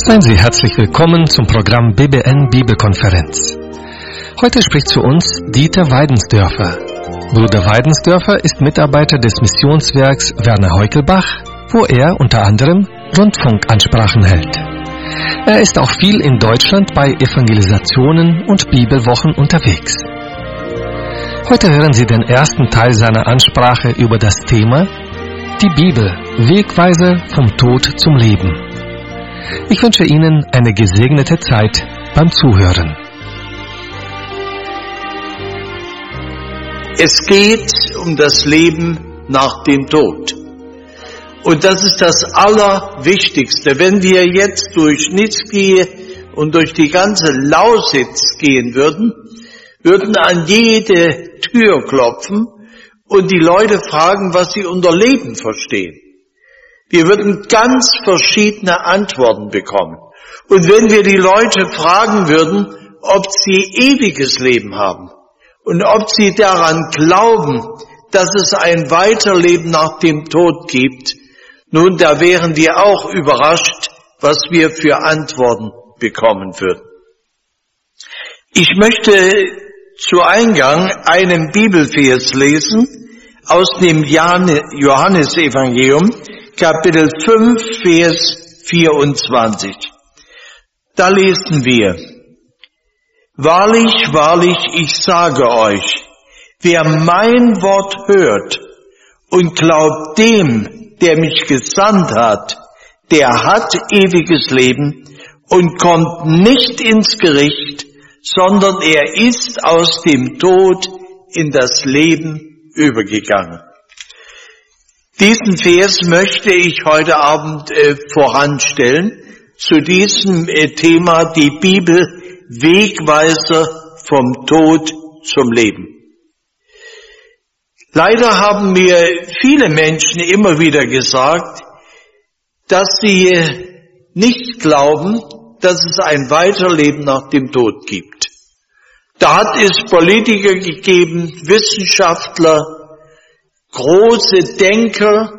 Seien Sie herzlich willkommen zum Programm BBN Bibelkonferenz. Heute spricht zu uns Dieter Weidensdörfer. Bruder Weidensdörfer ist Mitarbeiter des Missionswerks Werner Heukelbach, wo er unter anderem Rundfunkansprachen hält. Er ist auch viel in Deutschland bei Evangelisationen und Bibelwochen unterwegs. Heute hören Sie den ersten Teil seiner Ansprache über das Thema Die Bibel, Wegweiser vom Tod zum Leben. Ich wünsche Ihnen eine gesegnete Zeit beim Zuhören. Es geht um das Leben nach dem Tod. Und das ist das Allerwichtigste. Wenn wir jetzt durch Nitzki und durch die ganze Lausitz gehen würden an jede Tür klopfen und die Leute fragen, was sie unter Leben verstehen. Wir würden ganz verschiedene Antworten bekommen. Und wenn wir die Leute fragen würden, ob sie ewiges Leben haben und ob sie daran glauben, dass es ein Weiterleben nach dem Tod gibt, nun, da wären wir auch überrascht, was wir für Antworten bekommen würden. Ich möchte zu Eingang einen Bibelvers lesen aus dem Johannesevangelium, Kapitel 5, Vers 24. Da lesen wir: Wahrlich, wahrlich, ich sage euch, wer mein Wort hört und glaubt dem, der mich gesandt hat, der hat ewiges Leben und kommt nicht ins Gericht, sondern er ist aus dem Tod in das Leben übergegangen. Diesen Vers möchte ich heute Abend voranstellen zu diesem Thema die Bibel, Wegweiser vom Tod zum Leben. Leider haben mir viele Menschen immer wieder gesagt, dass sie nicht glauben, dass es ein Weiterleben nach dem Tod gibt. Da hat es Politiker gegeben, Wissenschaftler, große Denker,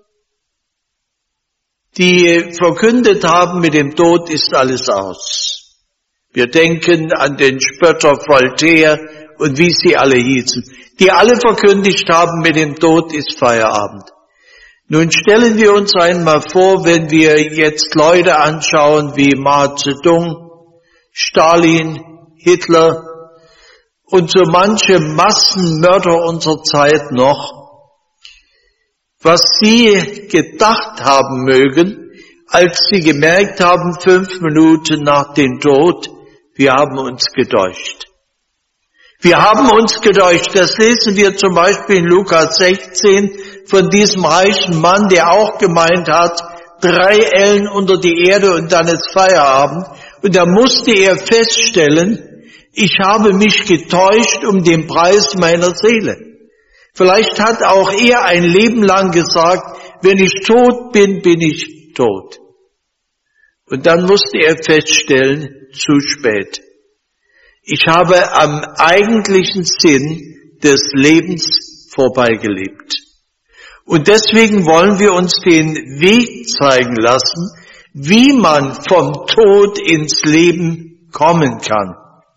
die verkündet haben, mit dem Tod ist alles aus. Wir denken an den Spötter Voltaire und wie sie alle hießen, die alle verkündigt haben, mit dem Tod ist Feierabend. Nun stellen wir uns einmal vor, wenn wir jetzt Leute anschauen wie Mao Zedong, Stalin, Hitler und so manche Massenmörder unserer Zeit noch, was sie gedacht haben mögen, als sie gemerkt haben, 5 Minuten nach dem Tod, wir haben uns getäuscht. Wir haben uns getäuscht. Das lesen wir zum Beispiel in Lukas 16 von diesem reichen Mann, der auch gemeint hat, 3 Ellen unter die Erde und dann ist Feierabend. Und da musste er feststellen, ich habe mich getäuscht um den Preis meiner Seele. Vielleicht hat auch er ein Leben lang gesagt, wenn ich tot bin, bin ich tot. Und dann musste er feststellen, zu spät. Ich habe am eigentlichen Sinn des Lebens vorbeigelebt. Und deswegen wollen wir uns den Weg zeigen lassen, wie man vom Tod ins Leben kommen kann.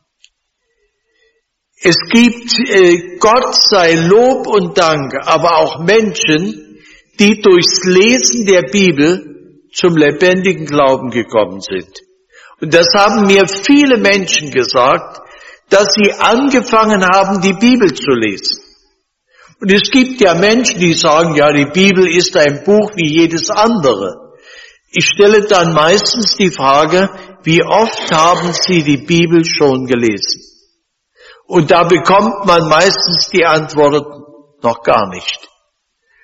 Es gibt, Gott sei Lob und Dank, aber auch Menschen, die durchs Lesen der Bibel zum lebendigen Glauben gekommen sind. Und das haben mir viele Menschen gesagt, dass sie angefangen haben, die Bibel zu lesen. Und es gibt ja Menschen, die sagen, ja, die Bibel ist ein Buch wie jedes andere. Ich stelle dann meistens die Frage, wie oft haben Sie die Bibel schon gelesen? Und da bekommt man meistens die Antwort, noch gar nicht.